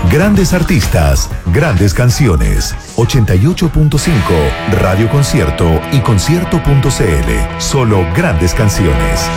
Grandes artistas, grandes canciones. 88.5, Radio Concierto y concierto.cl. Solo grandes canciones.